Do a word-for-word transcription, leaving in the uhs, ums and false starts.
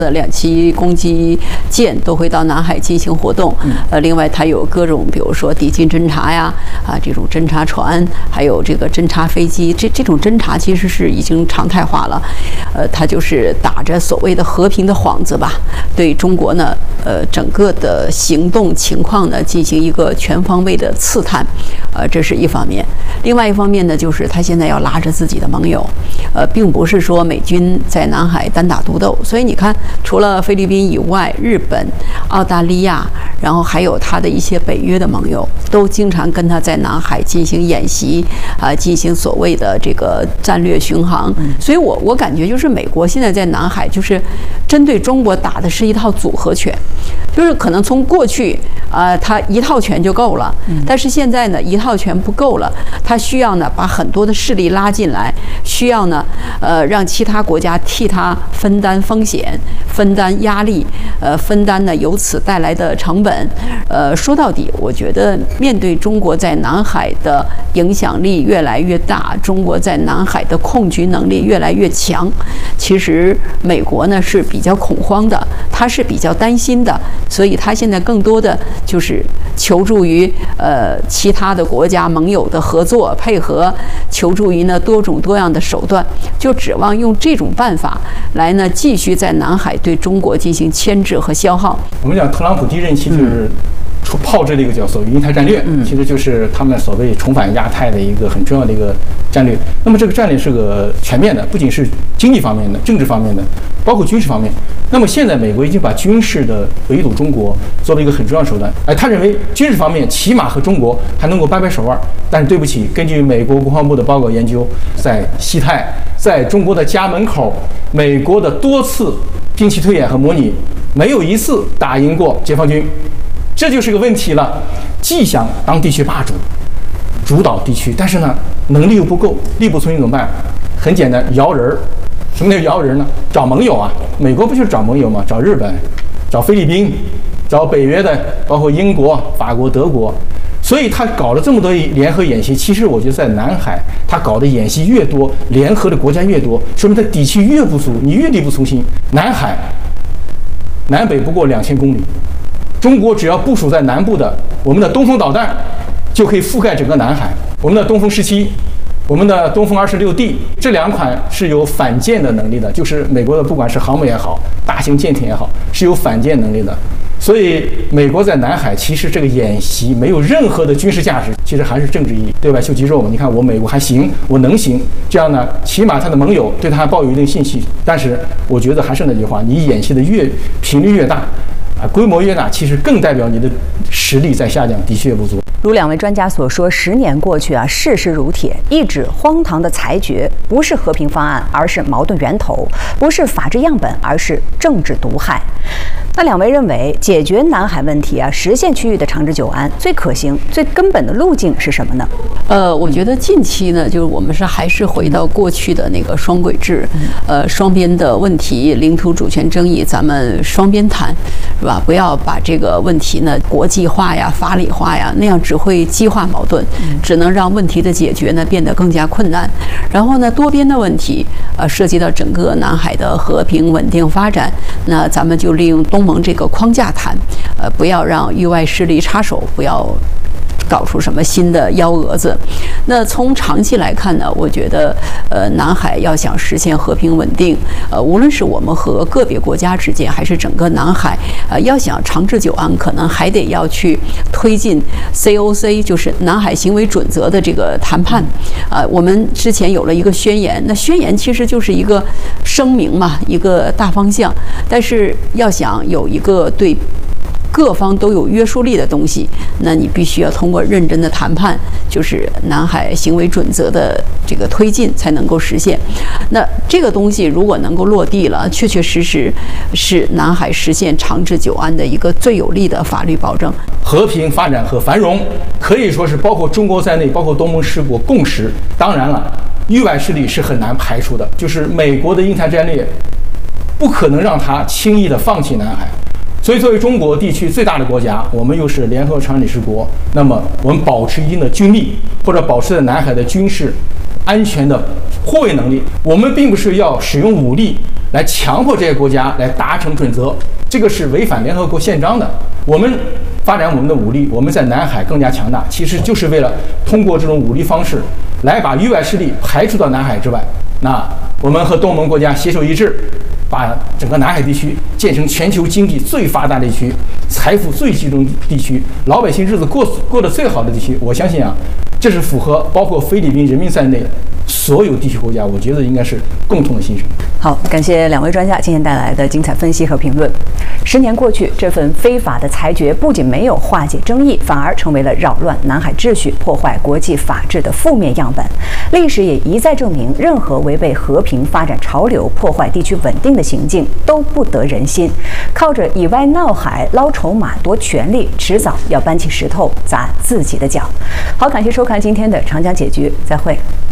的两栖攻击舰都会到南海进行活动，呃，另外它有各种，比如说敌境侦察呀，啊，这种侦察船，还有这个侦察飞机，这这种侦察其实是已经常态化了，呃，它就是打着所谓的和平的幌子吧，对中国呢，呃，整个的行动情况呢进行一个全方位的刺探，呃，这是一方面。另外一方面呢，就是他现在要拉着自己的盟友，呃，并不是说美军在南海单打独斗，所以你看。除了菲律宾以外，日本、澳大利亚，然后还有他的一些北约的盟友，都经常跟他在南海进行演习，啊、呃，进行所谓的这个战略巡航。所以我我感觉就是美国现在在南海就是针对中国打的是一套组合拳，就是可能从过去啊、呃，他一套拳就够了，但是现在呢，一套拳不够了，他需要呢把很多的势力拉进来，需要呢呃让其他国家替他分担风险。分担压力，呃，分担呢由此带来的成本，呃，说到底，我觉得面对中国在南海的影响力越来越大，中国在南海的控局能力越来越强，其实美国呢是比较恐慌的，他是比较担心的，所以他现在更多的就是求助于呃其他的国家盟友的合作配合，求助于呢多种多样的手段，就指望用这种办法来呢继续在南海对中国进行牵制和消耗。 我们讲特朗普第一任期就是炮制了一个叫所谓印太战略， 嗯、 其实就是他们所谓重返亚太的一个很重要的一个战略。那么这个战略是个全面的，不仅是经济方面的、政治方面的，包括军事方面。那么现在美国已经把军事的围堵中国作为一个很重要的手段。哎，他认为军事方面起码和中国还能够掰掰手腕。但是对不起，根据美国国防部的报告研究，在西太，在中国的家门口，美国的多次兵棋推演和模拟，没有一次打赢过解放军。这就是个问题了，既想当地区霸主，主导地区，但是呢，能力又不够，力不从心怎么办？很简单，摇人儿。什么叫摇人呢？找盟友啊！美国不就是找盟友吗？找日本，找菲律宾，找北约的，包括英国、法国、德国。所以他搞了这么多联合演习，其实我觉得在南海，他搞的演习越多，联合的国家越多，说明他底气越不足，你越力不从心。南海南北不过两千公里。中国只要部署在南部的我们的东风导弹，就可以覆盖整个南海。我们的东风十七，我们的东风二十六 D 这两款是有反舰的能力的，就是美国的不管是航母也好，大型舰艇也好，是有反舰能力的。所以美国在南海其实这个演习没有任何的军事价值，其实还是政治意义，对外秀肌肉嘛。你看我美国还行，我能行，这样呢，起码他的盟友对他抱有一定信息。但是我觉得还是那句话，你演习的越频率越大。啊，规模越大，其实更代表你的实力在下降，的确不足。 如两位专家所说，十年过去啊，事实如铁，一纸荒唐的裁决，不是和平方案，而是矛盾源头；不是法治样本，而是政治毒害。那两位认为，解决南海问题啊，实现区域的长治久安，最可行、最根本的路径是什么呢？ 呃，我觉得近期呢，就是我们是还是回到过去的那个双轨制，呃，双边的问题、领土主权争议，咱们双边谈，是吧？不要把这个问题呢国际化呀、法理化呀，那样只会激化矛盾，只能让问题的解决呢变得更加困难。然后呢，多边的问题，呃，涉及到整个南海的和平稳定发展，那咱们就利用东盟这个框架谈，呃，不要让域外势力插手，不要搞出什么新的幺蛾子。那从长期来看呢，我觉得，呃，南海要想实现和平稳定，呃，无论是我们和个别国家之间，还是整个南海，呃，要想长治久安，可能还得要去推进 C O C， 就是南海行为准则的这个谈判。啊、呃，我们之前有了一个宣言，那宣言其实就是一个声明嘛，一个大方向，但是要想有一个对各方都有约束力的东西，那你必须要通过认真的谈判，就是南海行为准则的这个推进才能够实现。那这个东西如果能够落地了，确确实实是南海实现长治久安的一个最有力的法律保证。 和平发展和繁荣可以说是包括中国在内，包括东盟十国共识。当然了，域外势力是很难排除的，就是美国的印太战略不可能让他轻易的放弃南海。所以，作为中国地区最大的国家，我们又是联合常任理事国，那么我们保持一定的军力，或者保持在南海的军事安全的护卫能力。我们并不是要使用武力来强迫这些国家来达成准则，这个是违反联合国宪章的。我们发展我们的武力，我们在南海更加强大，其实就是为了通过这种武力方式来把域外势力排除到南海之外。那我们和东盟国家携手一致，把整个南海地区建成全球经济最发达的地区，财富最集中地区，老百姓日子过过得最好的地区。我相信啊，这是符合包括菲律宾人民在内所有地区国家，我觉得应该是共同的心声。 好，感谢两位专家今天带来的精彩分析和评论。十年过去，这份非法的裁决不仅没有化解争议，反而成为了扰乱南海秩序、破坏国际法治的负面样本。历史也一再证明，任何违背和平发展潮流、破坏地区稳定的行径都不得人心。靠着以外闹海、捞筹码、夺权力，迟早要搬起石头砸自己的脚。好，感谢收看今天的长江解局，再会。